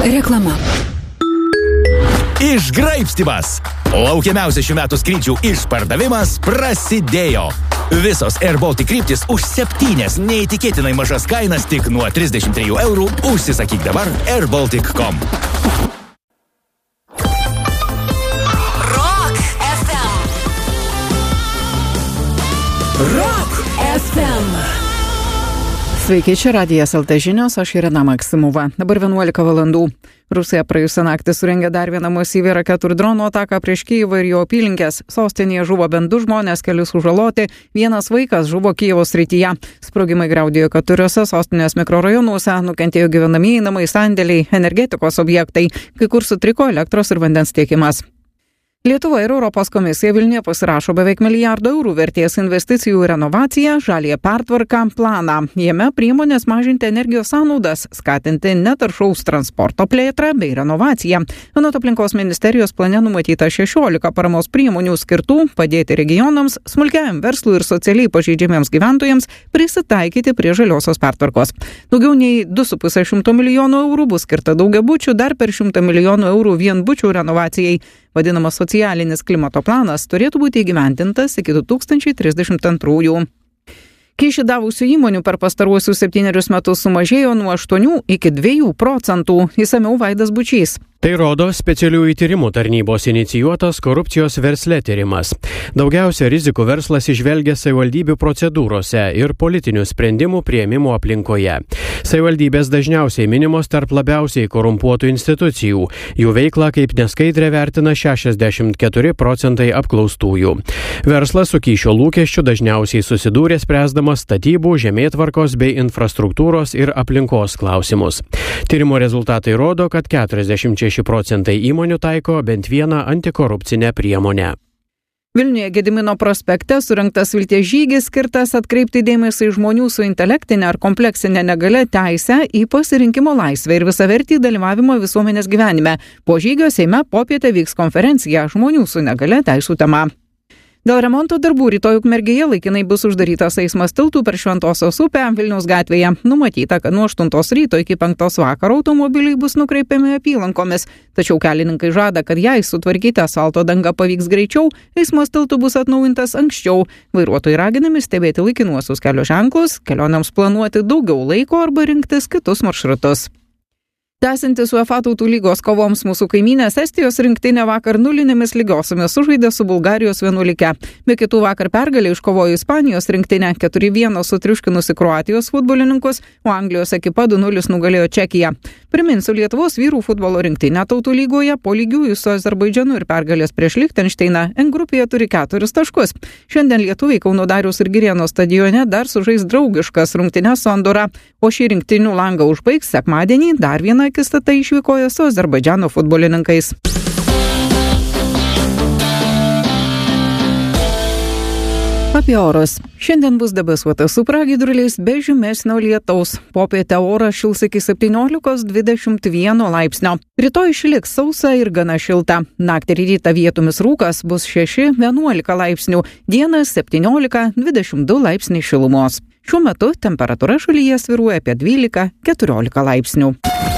Reklama. Išgraibstymas. Laukiamiausias šių metų skrydžių išpardavimas prasidėjo. Visos Air Baltic kryptis už 7 neįtikėtinai mažas kainas tik nuo 33 eurų. Užsisakyk dabar airbaltic.com. Rock FM. Rock FM. Sveiki, čia Radijas LT žinios, aš Irena Maksimova. Dabar 11 valandų. Rusija praėjusią naktį surengė dar vieną masyvią raketų ir dronų ataką prieš Kijevą ir jo apylinkės. Sostinėje žuvo bent 2 žmonės, keli sužaloti, 1 vaikas žuvo Kijevo srityje. Sprogimai griaudėjo 4 sostinės mikrorajonuose, nukentėjo gyvenamieji namai, sandėliai, energetikos objektai, kai kur sutriko elektros ir vandens tiekimas. Lietuva ir Europos komisija Vilniuje pasirašo beveik milijardo eurų vertės investicijų į renovaciją, žaliąją pertvarką planą. Jame priemonės mažinti energijos sąnaudas, skatinti netaršaus transporto plėtrą bei renovaciją. Anot aplinkos ministerijos plane numatyta 16 paramos priemonių skirtų padėti regionams, smulkiajam verslui ir socialiai pažeidžiamiems gyventojams prisitaikyti prie žaliosios pertvarkos. Daugiau nei 2,5 milijonų eurų bus skirta daugiabučių, dar per 100 milijonų eurų vienbučių renovacijai. Vadinamas socialinis klimato planas turėtų būti įgyvendintas iki 2032. Kyšį davusių įmonių per pastaruosius 7 metus sumažėjo nuo 8 iki 2%. Išsamiau Vaidas Bučys. Tai rodo specialiųjų tyrimų tarnybos inicijuotas korupcijos versle tyrimas. Daugiausia rizikų verslas įžvelgia savivaldybių procedūrose ir politinių sprendimų priėmimo aplinkoje. Savivaldybės dažniausiai minimos tarp labiausiai korumpuotų institucijų. Jų veiklą kaip neskaidrę vertina 64% apklaustųjų. Verslas su kyšio lūkesčiu dažniausiai susidūrė spręsdamas statybų, žemėtvarkos bei infrastruktūros ir aplinkos klausimus. Tyrimo rezultatai rodo, kad 46% įmonių taiko bent vieną antikorupcinę priemonę. Vilniuje Gedimino prospekte surengtas vilties žygis skirtas atkreipti dėmesį į žmonių su intelektinė ar kompleksinė negalia teisę į pasirinkimo laisvę ir visavertį dalyvavimą visuomenės gyvenime. Po žygio Seime popietę vyks konferencija žmonių su negalia teisų tema. Dėl remonto darbų rytoj Ukmergėje laikinai bus uždarytas eismas tiltų per Šventosios upę Vilniaus gatvėje. Numatyta, kad nuo 8 ryto iki 5 vakaro automobiliai bus nukreipiami apylankomis. Tačiau kelininkai žada, kad jei sutvarkyti asfalto dangą pavyks greičiau, eismas tiltų bus atnaujintas anksčiau. Vairuotojai raginami stebėti laikinuosius kelio ženklus, kelionėms planuoti daugiau laiko arba rinktis kitus maršrutus. Tęsiantis UEFA tautų lygos kovoms mūsų kaimynės Estijos rinktinė vakar 0 lygiosiomis sužaidė su Bulgarijos 11. Be kitų vakar pergalę iškovojo Ispanijos rinktinė 4-1 sutriuškinusi Kroatijos futbolininkus, o Anglijos ekipa 2-0 nugalėjo Čekiją. Priminsiu, Lietuvos vyrų futbolo rinktinė tautų lygoje po lygiųjų su Azerbaidžanu ir pergalės prieš Lichtenšteiną N grupėje turi 4 taškus. Šiandien lietuviai Kauno Dariaus ir Girėno stadione dar sužais draugiškas rungtynes su Andora, o šį rinktinių langą užbaigs sekmadienį dar vieną akistata išvykoje su Azerbaidžano futbolininkais. Apie orus. Šiandien bus debesuota su pragiedruliais be žymesnio lietaus. Popietę oras šils iki 17-21 laipsnio. Rytoj išliks sausa ir gana šilta. Naktį ir rytą vietomis rūkas bus 6-11 laipsnių. Dieną 17-22 laipsniai šilumos. Šiuo metu temperatūra šalyje svyruoja apie 12-14 laipsnių.